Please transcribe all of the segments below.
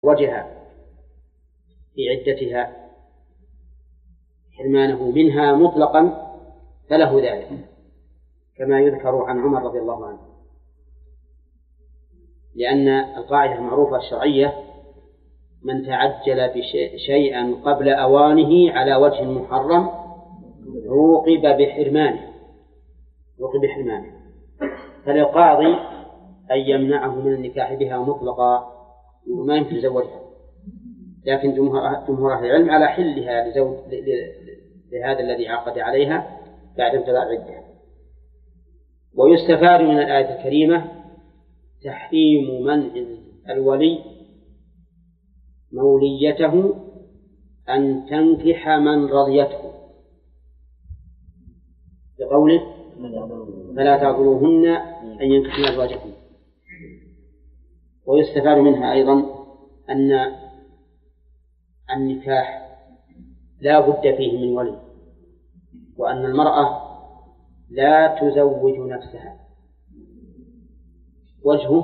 وجهها في عدتها حرمانه منها مطلقا فله ذلك، كما يذكر عن عمر رضي الله عنه، لأن القاعدة المعروفة الشرعية: من تعجل شيئا قبل أوانه على وجه محرم عوقب بحرمانه. فللقاضي أن يمنعه من النكاح بها مطلقا وما يمكن يزوجها، لكن جمهور أهل العلم على حلها لهذا الذي عقد عليها بعد انقضاء العدة. ويستفاد من الآية الكريمة تحريم منع الولي موليته أن تنكح من رضيته، بقوله: فلا تعضلوهن أن ينكحن أزواجهن. ويستفاد منها أيضا أن النكاح لا بد فيه من ولي، وأن المرأة لا تزوج نفسها. وجهه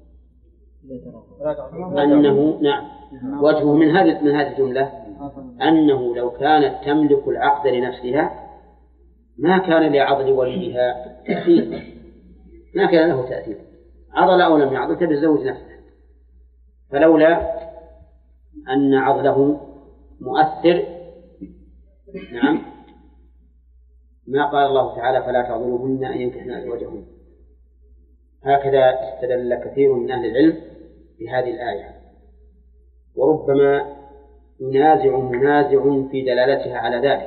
أنه وجهه من هذه الجملة أنه لو كانت تملك العقد لنفسها ما كان لعضل وليها تأثير، ما كان له تأثير، عضل أو لم يعضل تتزوج نفسها. فلولا أن عضله مؤثر ما قال الله تعالى: فلا تعضلوهن أن ينكحن أزواجهن. هكذا استدل كثير من أهل العلم بهذه الآية، وربما ينازع منازع في دلالتها على ذلك،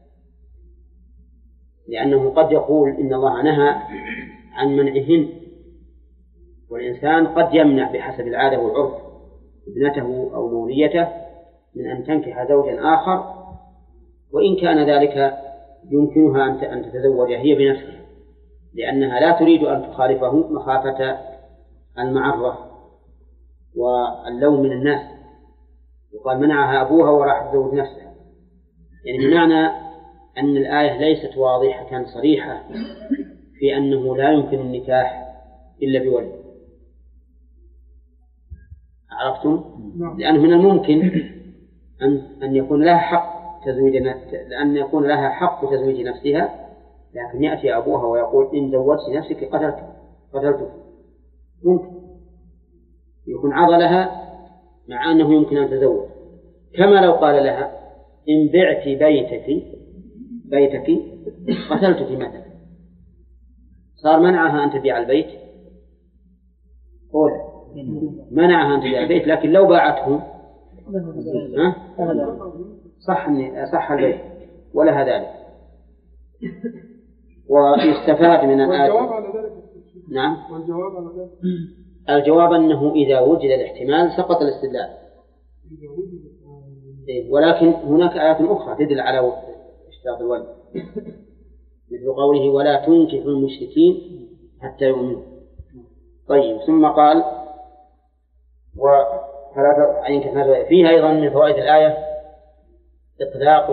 لأنه قد يقول إن الله نهى عن منعهن، والإنسان قد يمنع بحسب العادة والعرف ابنته أو موليته من أن تنكح زوجا آخر، وإن كان ذلك يمكنها أن تتزوج هي بنفسها، لأنها لا تريد أن تخالفه مخافة المعرة واللوم من الناس، وقال منعها أبوها وراح تزوج نفسها. يعني بمعنى أن الآية ليست واضحة صريحة في أنه لا يمكن النكاح إلا بولي. عرفتم؟ لأن من الممكن أن يكون لها حق لأن يكون لها حق تزويج نفسها، لكن يأتي أبوها ويقول: إن زوجت نفسك قتلتك. ممكن يكون عضلها مع أنه يمكن أن تزوج، كما لو قال لها: إن بعت بيتك قتلتك مثلا، صار منعها أن تبيع البيت. منعها أن تبيع البيت، لكن لو باعته صح البيت ولها ذلك. ويستفاد من الآية. نعم. الجواب أنه إذا وجد الاحتمال سقط الاستدلال، ولكن هناك آيات أخرى تدل على اشتراط الولي، مثل قوله: ولا تنكحوا المشركين حتى يؤمنوا. طيب، ثم قال: فيها أيضا من فوائد الآية إطلاق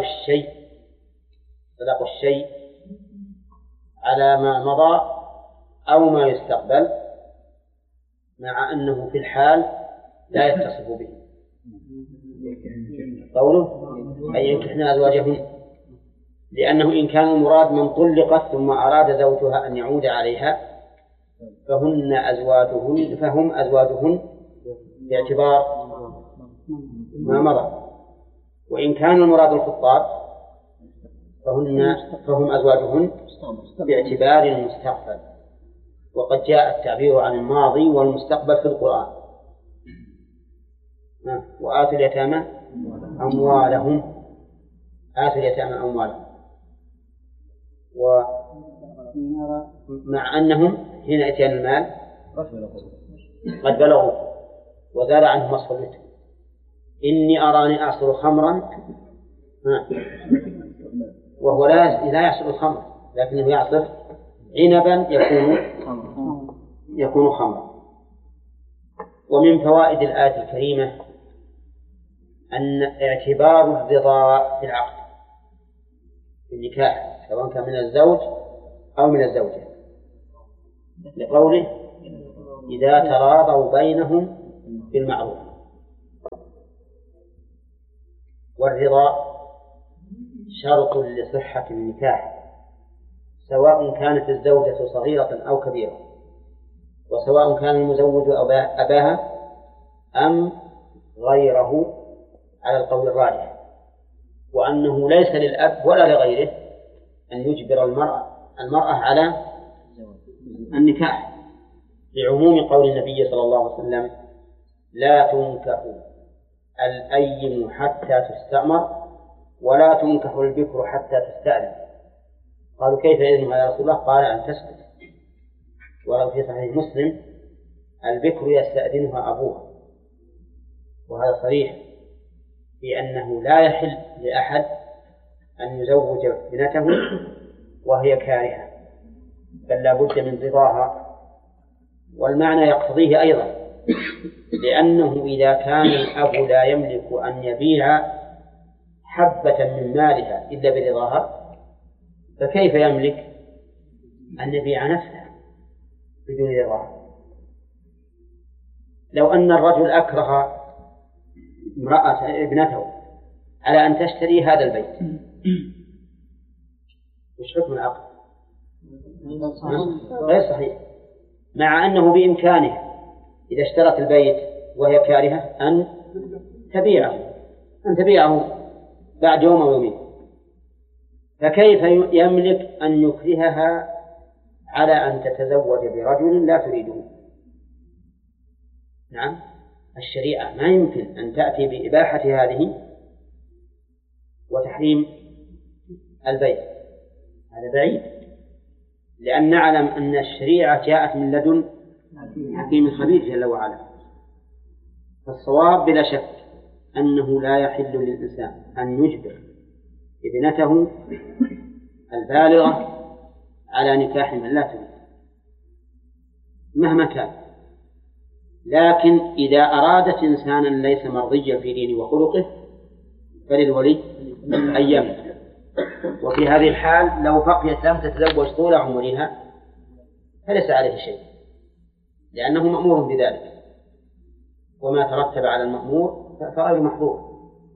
الشيء على ما مضى أو ما يستقبل، مع أنه في الحال لا يتصف به. قوله: أن ينكحن أزواجهن، لأنه إن كان المراد من طلقت ثم أراد زوجها أن يعود عليها فهم أزواجهن باعتبار ما مضى، وإن كان المراد الخطاب فهم أزواجهن باعتبار المستقبل. وقد جاء التعبير عن الماضي والمستقبل في القرآن: وآتوا اليتامى أموالهم. ومع أنهم حين أتيان المال قد بلغوا وزال عنهم وصف الوتر. إني أراني أعصر خمرا، وهو لا يعصر الخمر، لكنه يعصر عنبا يكون خمرا. ومن فوائد الآية الكريمة أن اعتبار الرضا في العقد في النكاح، سواء كان من الزوج أو من الزوجة، لقوله: إذا تراضوا بينهم بالمعروف. والرضا شرط لصحة النكاح، سواء كانت الزوجة صغيرة أو كبيرة، وسواء كان المزوج أباها أم غيره على القول الراجح، وأنه ليس للأب ولا لغيره أن يجبر المرأة على النكاح، لعموم قول النبي صلى الله عليه وسلم: لا تنكح الأيم حتى تستأمر ولا تنكح البكر حتى تستأذن. قالوا: كيف إذنها يا رسول الله؟ قال: أن تسكت. وفي صحيح مسلم: البكر يستأذنها أبوها. وهذا صريح في أنه لا يحل لأحد أن يزوج ابنته وهي كارهة، بل لا بد من رضاها. والمعنى يقتضيه أيضا، لأنه إذا كان الأب لا يملك أن يبيع حبة من مالها إلا برضاها، فكيف يملك أن يبيع نفسه بدون رضاها؟ لو أن الرجل أكره ابنته على أن تشتري هذا البيت، وش حكم العقد؟ غير صحيح، مع أنه بإمكانه إذا اشترت البيت وهي كارهة أن تبيعه بعد يوم أو يومين، فكيف يملك أن يكرهها على أن تتزوج برجل لا تريده؟ نعم، الشريعة ما يمكن أن تأتي بإباحة هذه وتحريم البيت، هذا بعيد، لأن نعلم أن الشريعة جاءت من لدن حكيم خبير جل وعلا. فالصواب بلا شك أنه لا يحل للإنسان أن يجبر ابنته البالغة على نكاح من لا تريد مهما كان، لكن إذا أرادت إنسانا ليس مرضيا في دينه وخلقه فللولي أن يمنع. وفي هذه الحال لو بقيت لم تتزوج طول عمرها فليس عليه شيء، لأنه مأمور بذلك، وما ترتب على المأمور فغير محظور.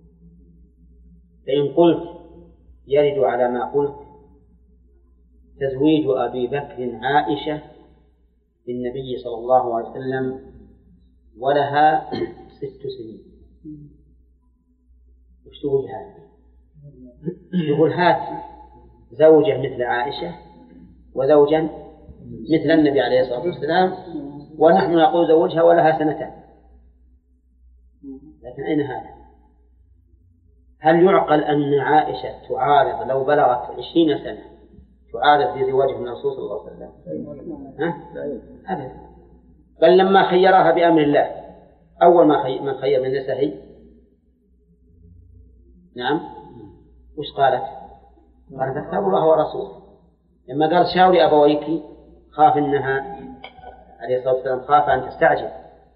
فإن قلت يرد على ما قلت تزويج أبي بكر عائشة للنبي صلى الله عليه وسلم ولها 6 سنين. وش تقول هذا؟ يقول: هات زوجة مثل عائشة وزوجا مثل النبي عليه الصلاة والسلام، ونحن نقول زوجها ولها 2 سنين. لكن أين هذا؟ هل يعقل أن عائشة تعارض لو بلغت 20 سنة تعارض في زواجه من الرسول صلى الله عليه وسلم؟ أبدا. بل لما خيرها بأمر الله أول ما خير من نسائه، نعم، وش قالت؟ قالت: اختار الله ورسوله. لما قال: شاوري أبويك، خاف أنها عليه الصلاة والسلام خاف أن تستعجل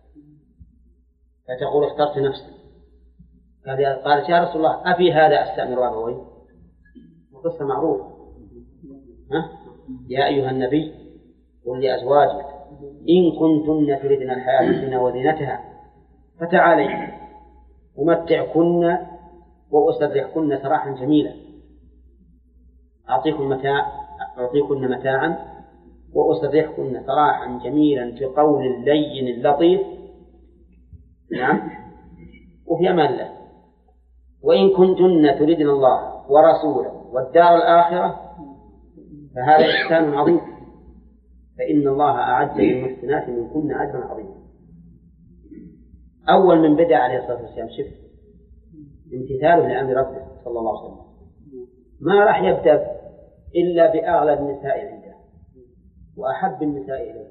فتقول اخترت نفسي. قالت: يا رسول الله أفي هذا أستأمر أبوي؟ القصة معروفة. يا أيها النبي قل لأزواجك إن كنتن تردن الحياة الدنيا وزينتها فتعالين أمتعكن وأسرحكن سراحا جميلا، أعطيكن متاعا وأسرحكن سراحا جميلا بقول لين لطيف، نعم، وفي أمان الله. وإن كنتن تردن الله ورسوله والدار الآخرة فهذا إحسان عظيم، فإن الله أعد للمحسنات منكن أجرا عظيما. أول من بدأ عليه الصلاة والسلام شف امتثاله لأمر ربه صلى الله عليه وسلم، ما راح يبدأ إلا بأغلى النساء عنده وأحب النساء إليه.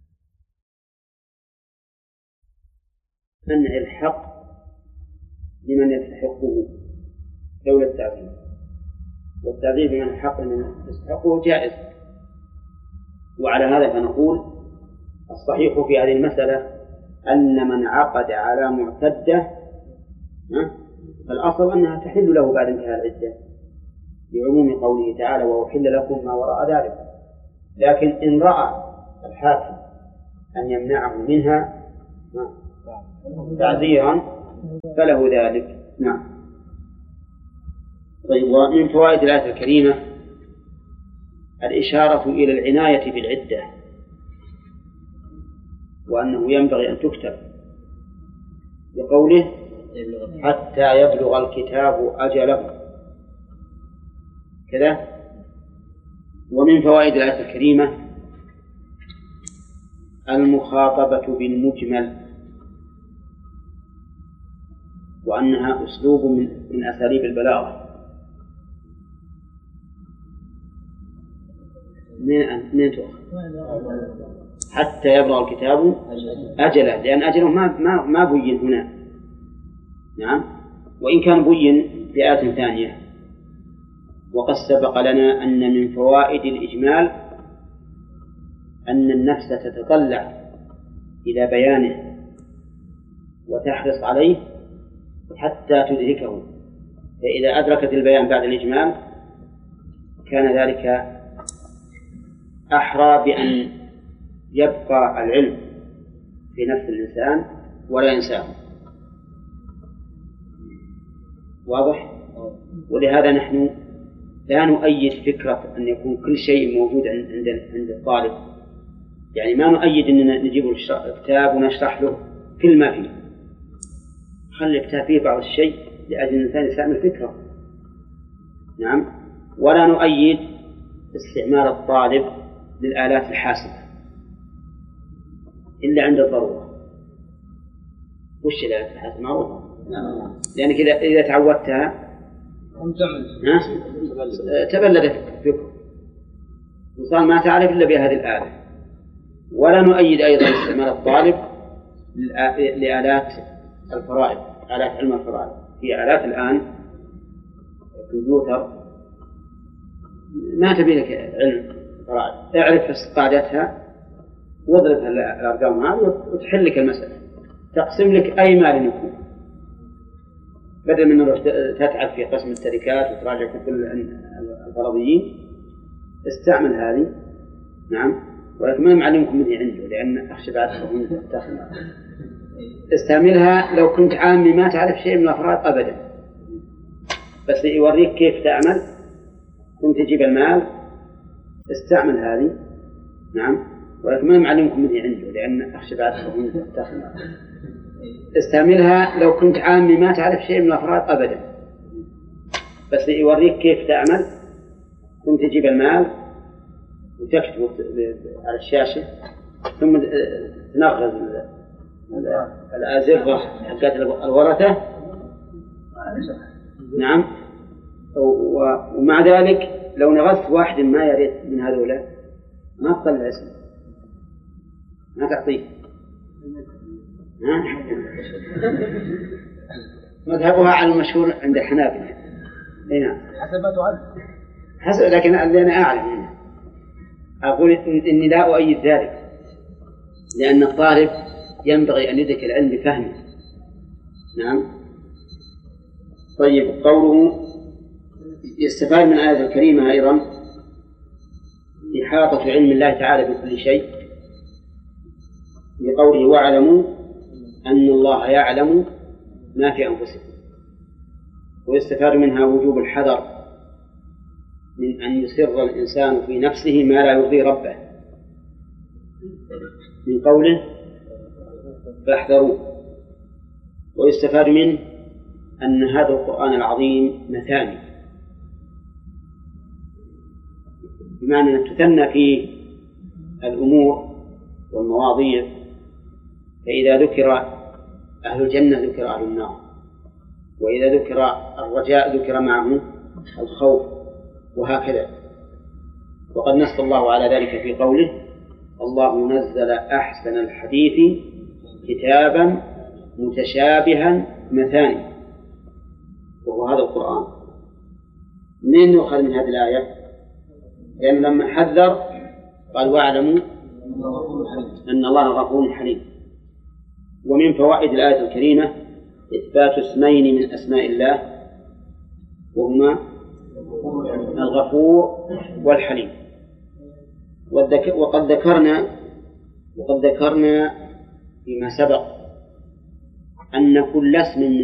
منع الحق لمن يستحقه دولة التعظيم، والتعظيم بمن الحق لمن يستحقه جائز. وعلى هذا فنقول الصحيح في هذه المسألة أن من عقد على معتدة فالأصل أنها تحل له بعد انتهاء العدة، لعموم قوله تعالى: وأحل لكم ما وراء ذلك. لكن إن رأى الحاكم أن يمنعه منها تعزيرا فله ذلك. نعم. طيب، ومن فوائد الآية الكريمة الإشارة إلى العناية بالعدة، وأنه ينبغي أن تكتب، بقوله حتى يبلغ الكتاب أجله كذا. ومن فوائد الآية الكريمة المخاطبة بالمجمل، وأنها أسلوب من أساليب البلاغة. من حتى يبلغ الكتاب أجله، لأن أجله ما بين هنا. نعم، وإن كان بين في آية ثانية. وقد سبق لنا أن من فوائد الإجمال أن النفس تتطلع إلى بيانه وتحرص عليه حتى تدركه، فإذا أدركت البيان بعد الإجمال كان ذلك أحرى بأن يبقى العلم في نفس الإنسان ولا ينساه. واضح؟ ولهذا نحن لا نؤيد فكرة أن يكون كل شيء موجود عند الطالب، يعني ما نؤيد أننا نجيب الكتاب ونشرح له كل ما فيه، خلي الكتاب فيه بعض الشيء لأجل الإنسان يستعمل فكرة. نعم، ولا نؤيد استعمال الطالب للآلات الحاسبة إلا عند الضرورة. وش الآلات الحاسبة؟ معروفة، لأنك إذا تعودتها تبلدت فكرة وصار ما تعرف إلا بهذه الآلة. ولا نؤيد أيضا استعمال الطالب لآلات الفرائض، آلات علم الفرائض. في آلات الآن الكمبيوتر ما تبي لك علم فرائض، اعرف قاعدتها واضرب الأرقام هذه وتحل لك المسألة، تقسم لك أي مال يكون، بدل من أن تتعب في قسم التركات وتراجع في كل الفرضيين. استعمل هذه. نعم، ولكن ما معلمكم مني عنده، لأن أخشى بعد تخلع. استعملها لو كنت عامي ما تعرف شيء من الأفراد أبدا، بس يوريك كيف تعمل، كنت تجيب المال. استعمل هذه. نعم، ولكن ما معلمكم مني عنده، لأن أخشى بعد تخلع. استعملها لو كنت عامي ما تعرف شيء من الأفراد أبدا، بس يوريك كيف تعمل، كنت تجيب المال وتكتبه على الشاشة، ثم تنغز الأزرة حقات الورثة. نعم، ومع ذلك لو نغزت واحد ما يريد من هذولا ما تطلع اسمه، ما تعطيه. مذهبها على المشهور عند الحنابلة. نعم، حسب ما تعد حسب، لكن أنا أعلم أقول إني لا أؤيد ذلك، لأن الطالب ينبغي أن يدرك العلم بفهمه. نعم. طيب، قوله يستفاد من الآية الكريمة أيضا إحاطة علم الله تعالى بكل شيء، بقوله واعلموا أن الله يعلم ما في أنفسكم. ويستفاد منها وجوب الحذر من أن يسر الإنسان في نفسه ما لا يرضي ربه، من قوله فاحذروا. ويستفاد منه أن هذا القرآن العظيم مثاني، بمعنى أن تثنى فيه الأمور والمواضيع، فإذا ذكر أهل الجنة ذكر أهل النار، وإذا ذكر الرجاء ذكر معه الخوف، وهكذا. وقد نص الله على ذلك في قوله الله نزل أحسن الحديث كتابا متشابها مثاني، وهو هذا القرآن. منين يؤخذ من هذه الآية؟ لأن لما حذر قال واعلموا أن الله غفور حليم. ومن فوائد الآية الكريمة إثبات اسمين من أسماء الله، وهما الغفور والحليم. وقد ذكرنا فيما سبق أن كل اسم من